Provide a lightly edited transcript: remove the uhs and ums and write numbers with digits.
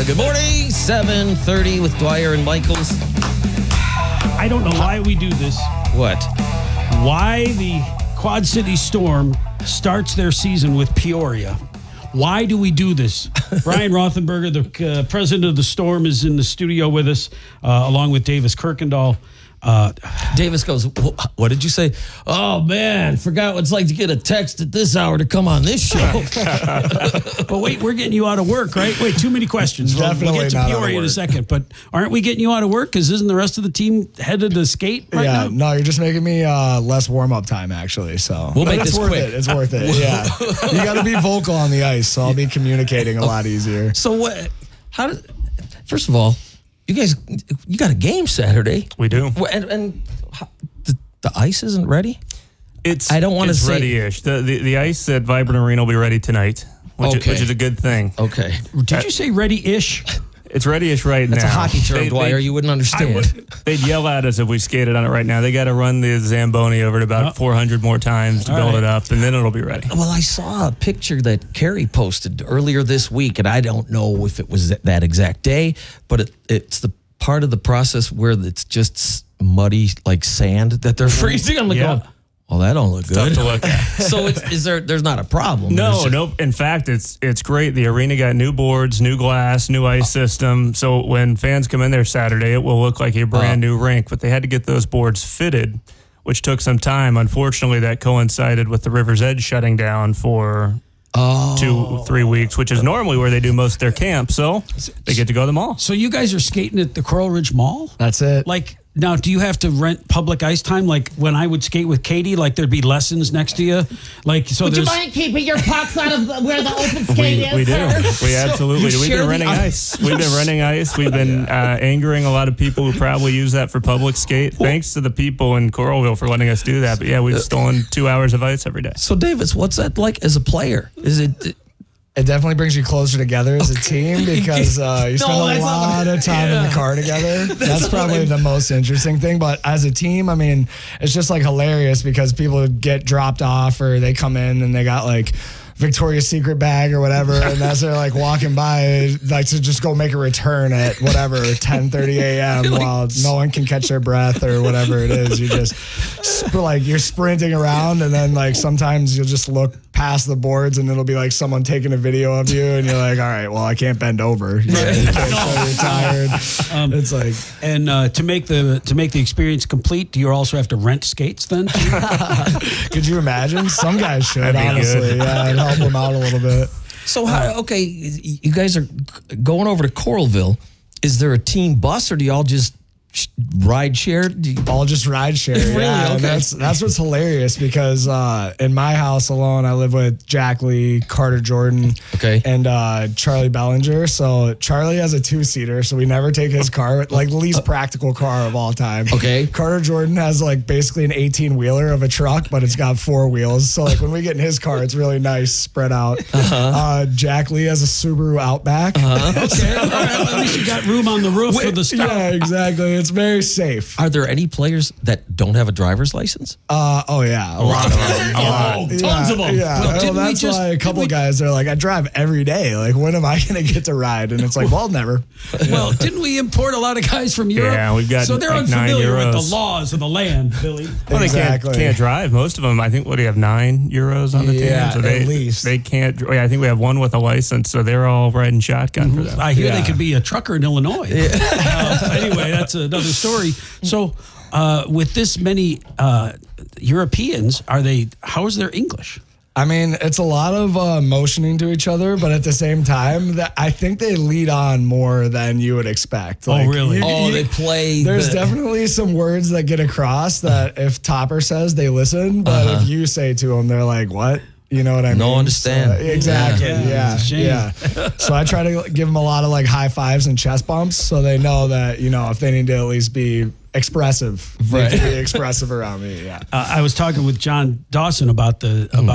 Good morning, 7:30 with Dwyer and Michaels. I don't know why we do this. What? Why the Quad City Storm starts their season with Peoria. Why do we do this? Brian Rothenberger, the president of the Storm, is in the studio with us, along with Davis Kirkendall. Davis goes, what did you say? Oh, man, forgot what it's like to get a text at this hour to come on this show. But wait, we're getting you out of work, right? Wait, too many questions. We'll get to Peoria in a second. But aren't we getting you out of work? Because isn't the rest of the team headed to skate right now? No, you're just making me less warm-up time, actually. So we'll make this quick. It's worth it. Yeah. You got to be vocal on the ice, so I'll be communicating a lot easier. So what? First of all, you guys, you got a game Saturday. We do. And the ice isn't ready? I don't want to say. It's ready-ish. The ice at Vibrant Arena will be ready tonight, which is a good thing. Okay. Did you say ready-ish? It's ready-ish right That's now. That's a hockey term, Dwyer. You wouldn't understand. They'd yell at us if we skated on it right now. They got to run the Zamboni over it about 400 more times to build it up, and then it'll be ready. Well, I saw a picture that Carrie posted earlier this week, and I don't know if it was that exact day, but it's the part of the process where it's just muddy, like sand that they're freezing. I'm like, well, that don't look good. Tough to look at. So there's not a problem. No. In fact, it's great. The arena got new boards, new glass, new ice system. So when fans come in there Saturday, it will look like a brand new rink. But they had to get those boards fitted, which took some time. Unfortunately, that coincided with the River's Edge shutting down for 2-3 weeks, which is normally where they do most of their camp. So they get to go to the mall. So you guys are skating at the Coral Ridge Mall? That's it. Like, now, do you have to rent public ice time? Like when I would skate with Katie, like there'd be lessons next to you. Like, so would you mind keeping your pucks out of where the open skate is? We do. We absolutely do. We've been renting ice. We've been renting ice. We've been angering a lot of people who probably use that for public skate. Thanks to the people in Coralville for letting us do that. But yeah, we've stolen 2 hours of ice every day. So, Davis, what's that like as a player? Is it? It definitely brings you closer together as a team because you spend a lot of time in the car together. That's probably the most interesting thing. But as a team, I mean, it's just like hilarious because people get dropped off or they come in and they got like Victoria's Secret bag or whatever, and as they're like walking by, like to just go make a return at whatever 10:30 a.m. while no one can catch their breath or whatever it is. You just you're sprinting around, and then like sometimes you'll just look past the boards and it'll be like someone taking a video of you, and you're like, all right, well, I can't bend over. You can't, so you're tired. It's like, and to make the experience complete, do you also have to rent skates then? Could you imagine? Some guys should, honestly. Good. Yeah. Help them out a little bit. So, you guys are going over to Coralville. Is there a team bus or do y'all just ride share? All just ride share. Really? Yeah, Okay. That's what's hilarious because in my house alone, I live with Jack Lee, Carter Jordan, and Charlie Bellinger. So Charlie has a 2-seater, so we never take his car, like the least practical car of all time. Okay. Carter Jordan has like basically an 18-wheeler of a truck, but it's got 4 wheels. So like when we get in his car, it's really nice, spread out. Jack Lee has a Subaru Outback. Okay. All right. Well, at least you got room on the roof for the stuff. Yeah, exactly. It's very safe. Are there any players that don't have a driver's license? Oh yeah, a lot of them. Tons of them. Yeah, Well, that's why a couple guys are like, I drive every day. Like, when am I going to get to ride? And it's like, well, never. Well, didn't we import a lot of guys from Europe? Yeah, we've got so they're like unfamiliar 9 euros. with the laws of the land, Billy. Well, Exactly. they can't drive. Most of them, I think, what do you have, 9 euros on the team? Yeah, So at least. They can't. Yeah, I think we have one with a license, so they're all riding shotgun for them. I hear they could be a trucker in Illinois. Anyway, that's another story. So, with this many Europeans, how is their English? I mean, it's a lot of motioning to each other, but at the same time, I think they lead on more than you would expect. Like, really? They play. There's definitely some words that get across that if Topper says, they listen, but if you say to them, they're like, what? You know what I mean? No understand. So, exactly. Yeah, it's a shame. Yeah. So I try to give them a lot of like high fives and chest bumps so they know that, you know, if they need to at least be expressive, they can be expressive around me. Yeah. I was talking with John Dawson about